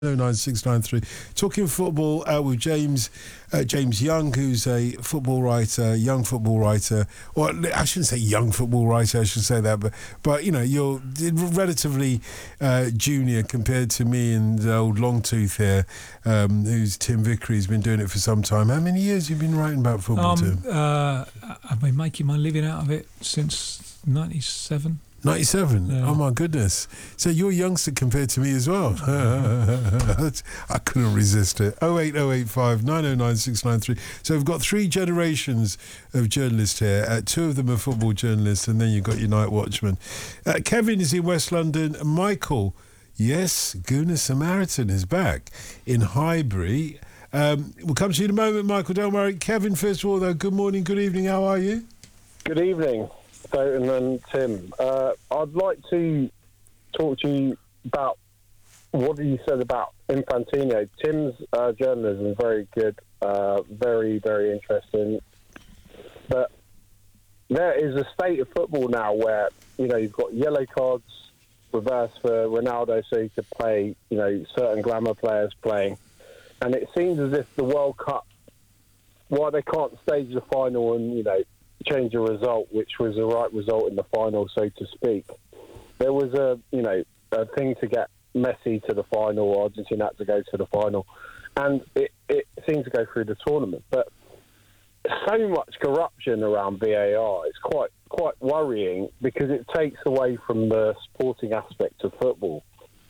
09693. Talking football with James Young, who's a football writer, young football writer, or I shouldn't say young football writer, I should say that, but you know, you're relatively junior compared to me and the old Longtooth here, who's Tim Vickery. He's been doing it for some time. How many years have you been writing about football, Tim? I've been making my living out of it since 97. 97? Yeah. Oh my goodness. So you're a youngster compared to me as well. I couldn't resist it. 08085 909 693. So we've got three generations of journalists here. Two of them are football journalists, and then you've got your night watchman. Kevin is in West London. Michael, yes, Gooner Samaritan is back in Highbury. We'll come to you in a moment, Michael, don't worry. Kevin, first of all, though, good morning, good evening, how are you? Good evening, Stoughton and Tim. I'd like to talk to you about what you said about Infantino. Tim's journalism is very good, very, very interesting. But there is a state of football now where, you know, you've got yellow cards reversed for Ronaldo so he could play, you know, certain glamour players playing. And it seems as if the World Cup, why they can't stage the final and, you know, change the result, which was the right result in the final, so to speak. There was a thing to get Messi to the final, Argentina had to go to the final, and it seemed to go through the tournament. But so much corruption around VAR, it's quite worrying because it takes away from the sporting aspect of football.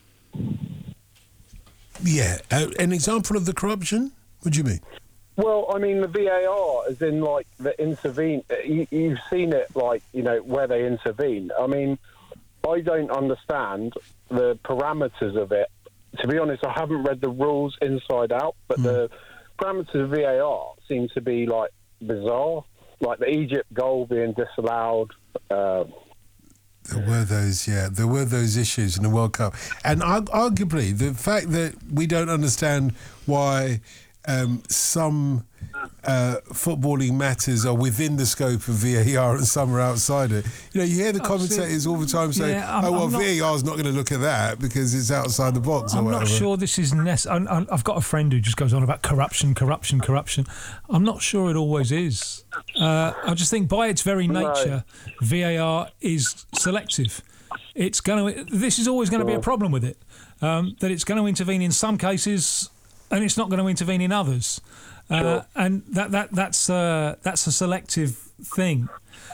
Yeah, an example of the corruption? What do you mean? Well, I mean, the VAR, as in, like, the intervene. You've seen it, like, you know, where they intervene. I mean, I don't understand the parameters of it. To be honest, I haven't read the rules inside out, but the parameters of VAR seem to be, like, bizarre. Like the Egypt goal being disallowed. There were those issues in the World Cup. And arguably, the fact that we don't understand why some footballing matters are within the scope of VAR and some are outside it. You know, you hear the commentators all the time say, VAR is not going to look at that because it's outside the box or whatever. I'm not sure this is necessary. I've got a friend who just goes on about corruption. I'm not sure it always is. I just think by its very nature, VAR is selective. This is always going to be a problem with it, that it's going to intervene in some cases and it's not going to intervene in others. And that's a selective thing.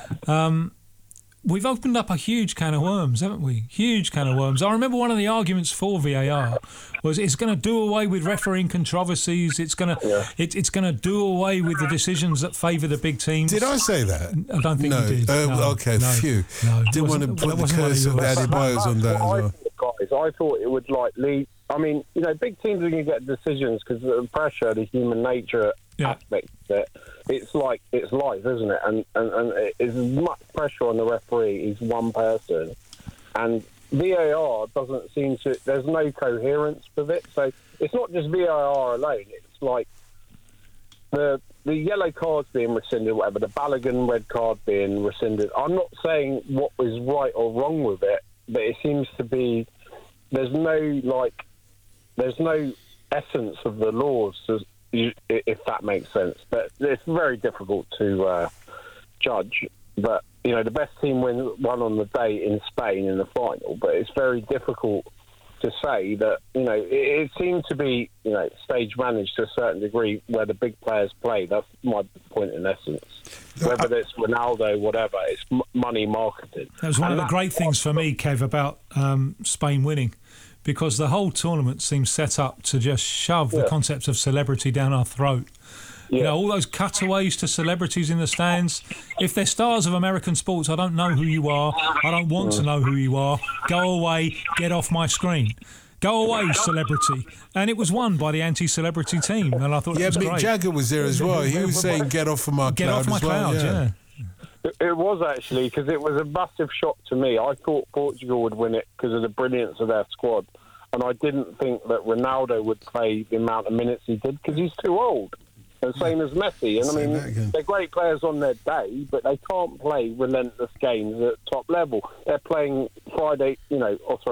We've opened up a huge can of worms, haven't we? Huge can of worms. I remember one of the arguments for VAR was it's going to do away with refereeing controversies. It's going to do away with the decisions that favour the big teams. Did I say that? I don't think you did. Okay, phew. Didn't want to put the curse of Daddy Bios on that as well. I thought it would, like, lead. I mean, you know, big teams are going to get decisions because of the pressure, the human nature aspect of it. It's like, it's life, isn't it? And it's much pressure on the referee. He's one person. And VAR doesn't seem to... There's no coherence with it. So it's not just VAR alone. It's like the yellow cards being rescinded, whatever, the Balogun red card being rescinded. I'm not saying what is right or wrong with it, but it seems to be... There's no essence of the laws, if that makes sense. But it's very difficult to judge. But, you know, the best team won on the day in Spain in the final. But it's very difficult to say that, you know, it seemed to be, you know, stage managed to a certain degree where the big players play. That's my point in essence. Whether it's Ronaldo, whatever, it's money marketed. That was one of the great things for me, Kev, about Spain winning. Because the whole tournament seems set up to just shove the concept of celebrity down our throat. You know, all those cutaways to celebrities in the stands. If they're stars of American sports, I don't know who you are. I don't want to know who you are. Go away, get off my screen. Go away, celebrity. And it was won by the anti-celebrity team. And I thought it was Mick great. Jagger was there as well. He was saying, get off of my cloud. Get off my cloud, yeah. It was actually, because it was a massive shock to me. I thought Portugal would win it because of the brilliance of their squad. And I didn't think that Ronaldo would play the amount of minutes he did because he's too old. And same as Messi. And I mean, they're great players on their day, but they can't play relentless games at top level. They're playing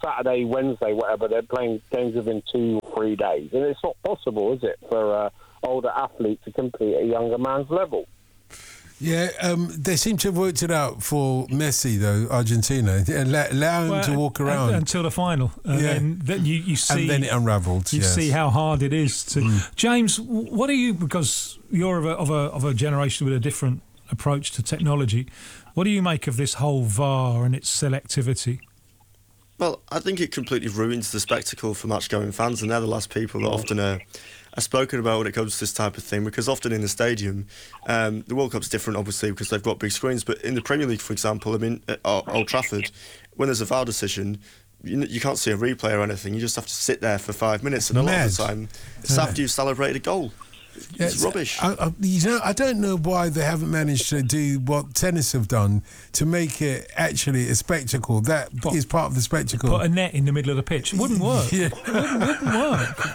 Saturday, Wednesday, whatever. They're playing games within 2 or 3 days, and it's not possible, is it, for older athlete to compete at a younger man's level? Yeah, they seem to have worked it out for Messi, though, Argentina, and allow him to walk around. Until the final. And then you see... And then it unravelled, You see how hard it is to... James, what are you... Because you're of a generation with a different approach to technology, what do you make of this whole VAR and its selectivity? Well, I think it completely ruins the spectacle for match-going fans, and they're the last people that often are spoken about when it comes to this type of thing, because often in the stadium, the World Cup's different, obviously, because they've got big screens, but in the Premier League, for example, I mean, at Old Trafford, when there's a VAR decision, you can't see a replay or anything, you just have to sit there for 5 minutes, and a lot of the time, it's after you've celebrated a goal. It's rubbish. I don't know why they haven't managed to do what tennis have done to make it actually a spectacle. That is part of the spectacle. Put a net in the middle of the pitch. It wouldn't work. Yeah. It wouldn't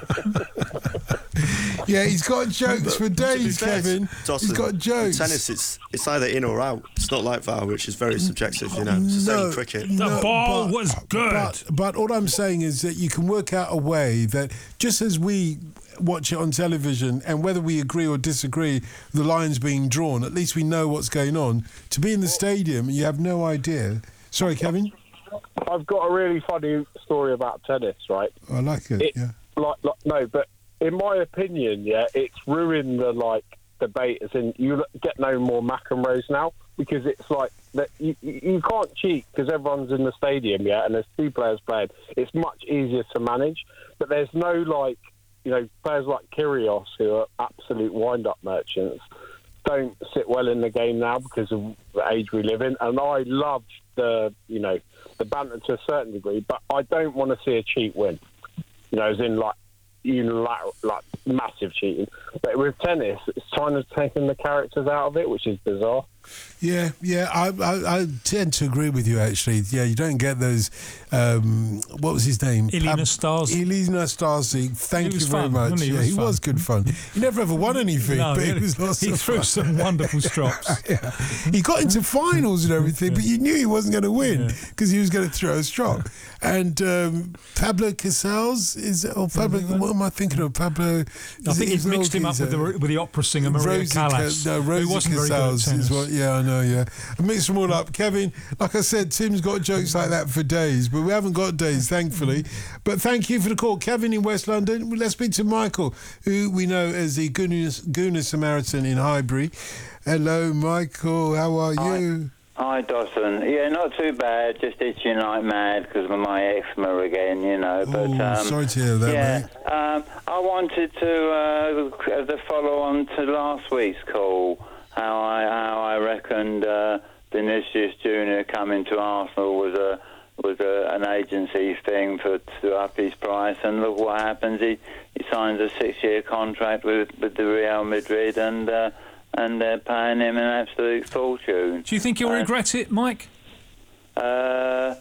work. Yeah, he's got jokes for days, Kevin. Dawson, he's got jokes. Tennis, it's either in or out. It's not like VAR, which is very subjective, you know. It's the same in cricket. The ball was good. But all I'm saying is that you can work out a way that, just as we watch it on television, and whether we agree or disagree the lines being drawn, at least we know what's going on. To be in the stadium and you have no idea. Sorry, Kevin? I've got a really funny story about tennis, right? I like it, yeah. No, but in my opinion, it's ruined the debate, as in you get no more McEnroes now, because it's like that you can't cheat because everyone's in the stadium, and there's 2 players playing. It's much easier to manage, but there's no players like Kyrgios, who are absolute wind-up merchants, don't sit well in the game now because of the age we live in. And I love the banter to a certain degree, but I don't want to see a cheat win. As in unilateral, massive cheating. But with tennis, it's kind of taking the characters out of it, which is bizarre. Yeah, I tend to agree with you, actually. Yeah, you don't get those, what was his name? Ilyina Stasi. Thank you very much. He was good fun. He never ever won anything, but he was lots of fun. He threw some wonderful strops. Yeah. He got into finals and everything, but you knew he wasn't going to win because he was going to throw a strop. And Pablo Casals what am I thinking of? Pablo... I think he's mixed him up with the opera singer Maria Callas. Rosie Casals is what... Yeah, I know, yeah. I mixed them all up. Kevin, like I said, Tim's got jokes like that for days, but we haven't got days, thankfully. But thank you for the call. Kevin in West London. Let's speak to Michael, who we know as the Gooner Samaritan in Highbury. Hello, Michael. How are you? Hi, Dawson. Yeah, not too bad. Just itching like mad because of my eczema again, But sorry to hear that, mate. I wanted to the follow on to last week's call. How I reckoned Vinicius Junior coming to Arsenal was an agency thing to up his price, and look what happens. He signs a 6-year contract with the Real Madrid, and they're paying him an absolute fortune. Do you think he'll regret it, Mike? No.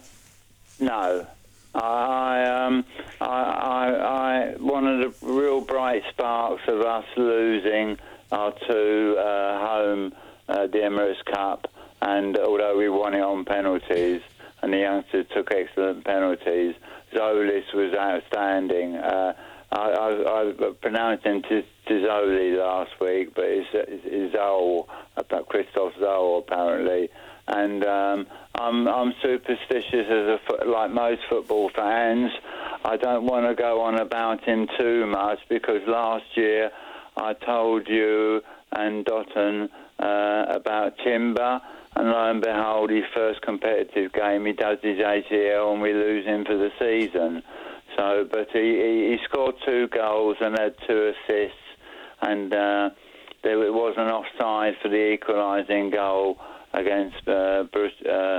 I one of the real bright sparks of us losing our 2 home the Emirates Cup, and although we won it on penalties and the youngsters took excellent penalties, Zolis was outstanding. I pronounced him Tizzoli last week, but it's Zoll, about Christoph Zoll apparently. And I'm superstitious like most football fans. I don't want to go on about him too much because last year I told you and Dotton about Timber, and lo and behold, his first competitive game, he does his ACL and we lose him for the season. So, but he scored 2 goals and had 2 assists, and there was an offside for the equalising goal against Borussia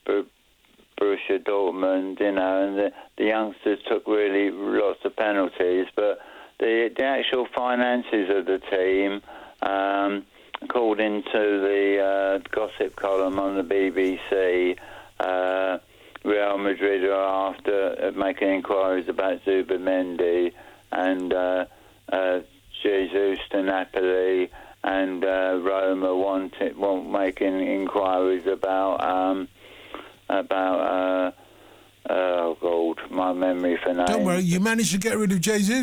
Dortmund, and the youngsters took really lots of penalties, but the actual finances of the team, according to the gossip column on the BBC, Real Madrid are after making inquiries about Zubimendi and Jesus to Napoli, and Roma want making inquiries about Oh, God, my memory for names. Don't worry, you managed to get rid of Jesus.